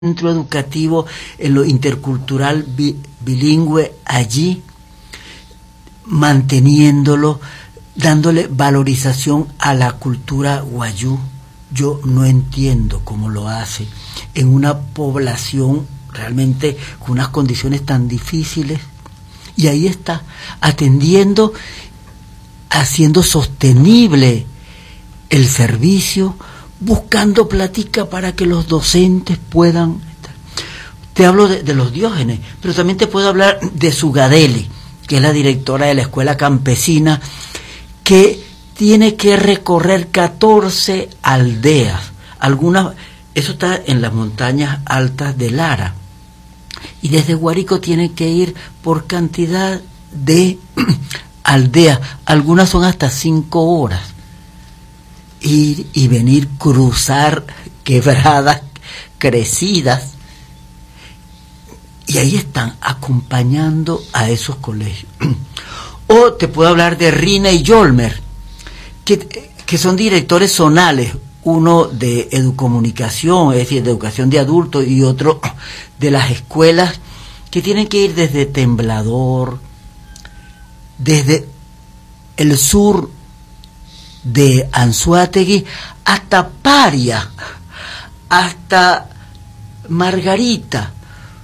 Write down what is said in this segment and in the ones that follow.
centro educativo en lo intercultural bilingüe allí, manteniéndolo, dándole valorización a la cultura wayú. Yo no entiendo cómo lo hace en una población realmente con unas condiciones tan difíciles, y ahí está, atendiendo, haciendo sostenible el servicio, buscando platica para que los docentes puedan estar. Te hablo de los Diógenes, pero también te puedo hablar de Zugadeli, que es la directora de la escuela campesina, que tiene que recorrer 14 aldeas, algunas, eso está en las montañas altas de Lara, y desde Guárico tiene que ir por cantidad de aldeas, algunas son hasta 5 horas, ir y venir, cruzar quebradas crecidas, y ahí están acompañando a esos colegios. O te puedo hablar de Rina y Yolmer, que son directores zonales, uno de educomunicación, es decir, de educación de adultos, y otro de las escuelas, que tienen que ir desde Temblador, desde el sur de Anzoátegui hasta Paria, hasta Margarita,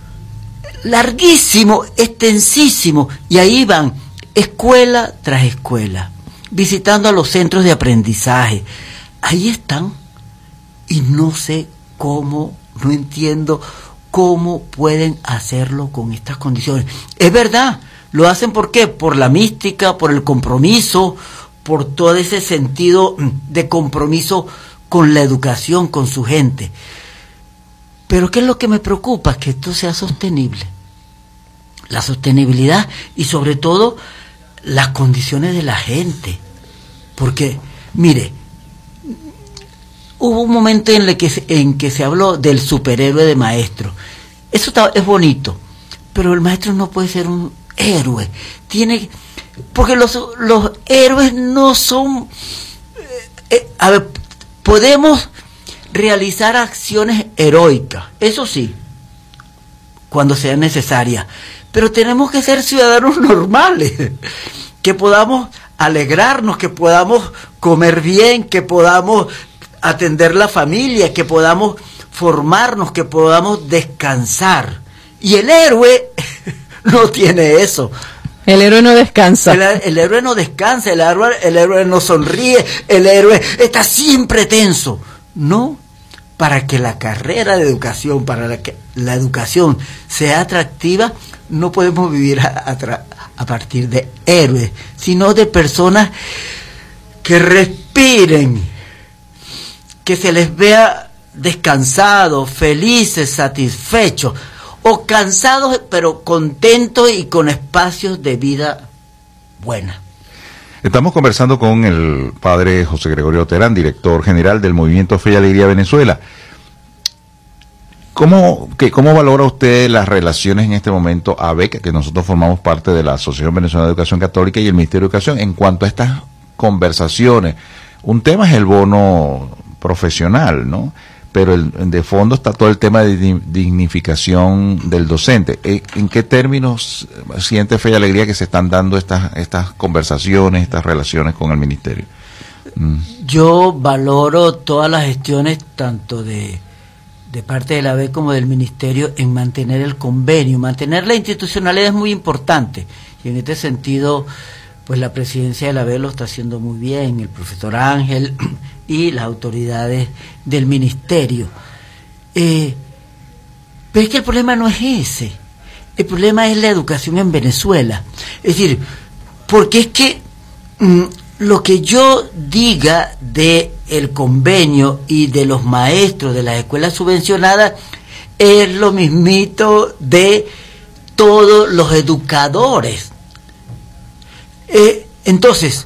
larguísimo, extensísimo, y ahí van escuela tras escuela, visitando a los centros de aprendizaje. Ahí están, y no sé cómo, no entiendo cómo pueden hacerlo con estas condiciones. Es verdad, lo hacen ¿por qué? Por la mística, por el compromiso, por todo ese sentido de compromiso con la educación, con su gente. Pero ¿qué es lo que me preocupa? Que esto sea sostenible. La sostenibilidad y sobre todo las condiciones de la gente. Porque, mire, hubo un momento en que se habló del superhéroe de maestro. Eso es bonito, pero el maestro no puede ser un héroe. Porque los héroes no son... a ver, podemos realizar acciones heroicas, eso sí, cuando sea necesaria, pero tenemos que ser ciudadanos normales, que podamos alegrarnos, que podamos comer bien, que podamos atender la familia, que podamos formarnos, que podamos descansar. Y el héroe no tiene eso. El héroe no descansa. El héroe no descansa, el héroe no sonríe, el héroe está siempre tenso. No, para que la carrera de educación, para que la educación sea atractiva, no podemos vivir a partir de héroes, sino de personas que respiren, que se les vea descansados, felices, satisfechos, o cansados pero contentos y con espacios de vida buena. Estamos conversando con el padre José Gregorio Terán, director general del Movimiento Fe y Alegría Venezuela. ¿Cómo valora usted las relaciones en este momento ABEC, que nosotros formamos parte de la Asociación Venezolana de Educación Católica, y el Ministerio de Educación en cuanto a estas conversaciones? Un tema es el bono profesional, ¿no? Pero de fondo está todo el tema de dignificación del docente. ¿En qué términos siente Fe y Alegría que se están dando estas conversaciones, estas relaciones con el ministerio? Yo valoro todas las gestiones, tanto de parte de la ABEC como del ministerio, en mantener el convenio. Mantener la institucionalidad es muy importante, y en este sentido, pues la presidencia de la ABEC lo está haciendo muy bien, el profesor Ángel y las autoridades del ministerio. Pero es que el problema no es ese, el problema es la educación en Venezuela. Es decir, porque es que lo que yo diga de el convenio y de los maestros de las escuelas subvencionadas es lo mismito de todos los educadores. Entonces,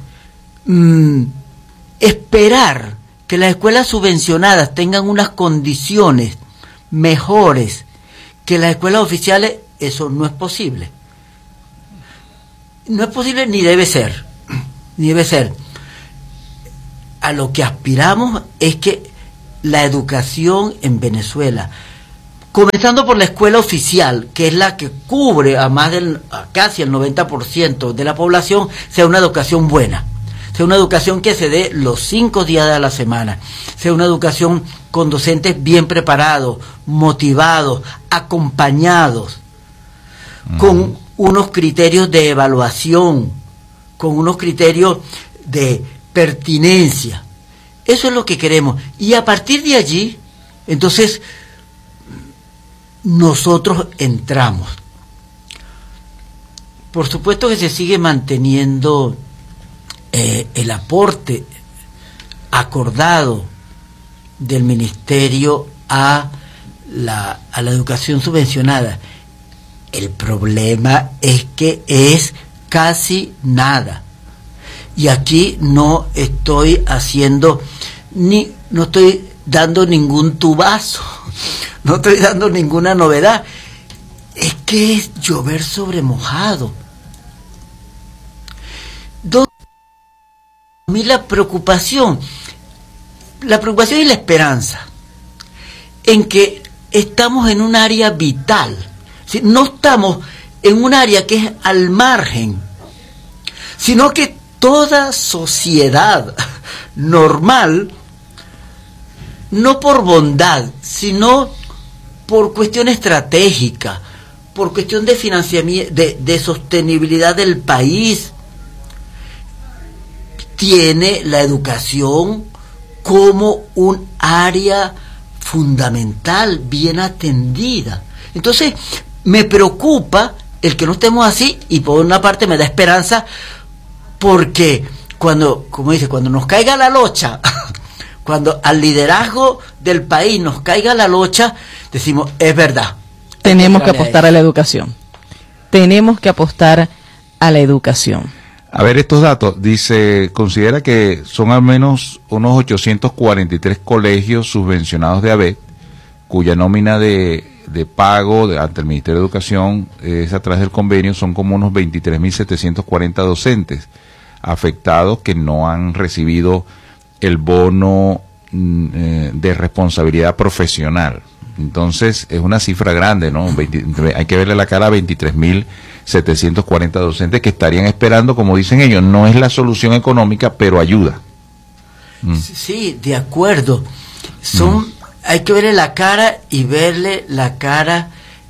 esperar que las escuelas subvencionadas tengan unas condiciones mejores que las escuelas oficiales, eso no es posible. No es posible ni debe ser. Ni debe ser. A lo que aspiramos es que la educación en Venezuela, comenzando por la escuela oficial, que es la que cubre a casi el 90% de la población, sea una educación buena, sea una educación que se dé los 5 días de la semana, sea una educación con docentes bien preparados, motivados, acompañados, con unos criterios de evaluación, con unos criterios de pertinencia. Eso es lo que queremos. Y a partir de allí, entonces, nosotros entramos. Por supuesto que se sigue manteniendo el aporte acordado del Ministerio a la educación subvencionada. El problema es que es casi nada. Y aquí no estoy no estoy dando ningún tubazo, no estoy dando ninguna novedad. Es que es llover sobre mojado. A mí la preocupación y la esperanza en que estamos en un área vital. No estamos en un área que es al margen, sino que toda sociedad normal, no por bondad, sino por cuestión estratégica, por cuestión de financiamiento, de sostenibilidad del país, tiene la educación como un área fundamental, bien atendida. Entonces, me preocupa el que no estemos así, y por una parte me da esperanza, porque cuando nos caiga la locha, cuando al liderazgo del país nos caiga la locha, decimos, es verdad. Tenemos que apostar a la educación. Tenemos que apostar a la educación. A ver estos datos. Dice, considera que son al menos unos 843 colegios subvencionados de ABET, cuya nómina de pago ante el Ministerio de Educación es a través del convenio, son como unos 23.740 docentes afectados que no han recibido el bono de responsabilidad profesional. Entonces es una cifra grande, ¿no? Hay que verle la cara a 23.740 docentes que estarían esperando, como dicen ellos, no es la solución económica, pero ayuda. Sí, de acuerdo. Hay que verle la cara, y verle la cara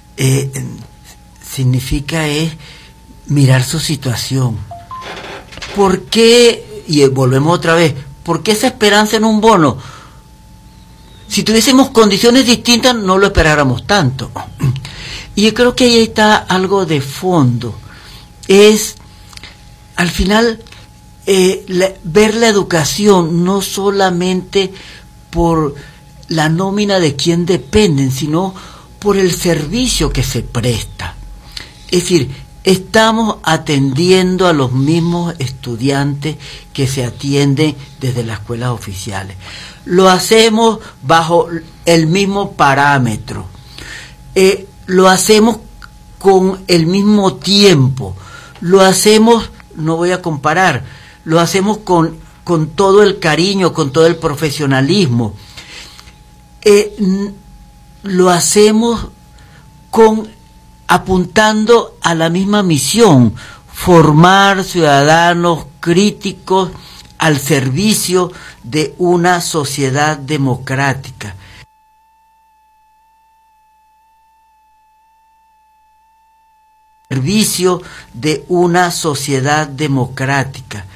significa mirar su situación. ¿Por qué? Y volvemos otra vez. ¿Por qué esa esperanza en un bono? Si tuviésemos condiciones distintas, no lo esperáramos tanto. Y yo creo que ahí está algo de fondo. Es, al final, ver la educación no solamente por la nómina de quien dependen, sino por el servicio que se presta. Es decir, estamos atendiendo a los mismos estudiantes que se atienden desde las escuelas oficiales. Lo hacemos bajo el mismo parámetro. Lo hacemos con el mismo tiempo. Lo hacemos, no voy a comparar, lo hacemos con todo el cariño, con todo el profesionalismo. Lo hacemos apuntando a la misma misión, formar ciudadanos críticos al servicio de una sociedad democrática. Servicio de una sociedad democrática.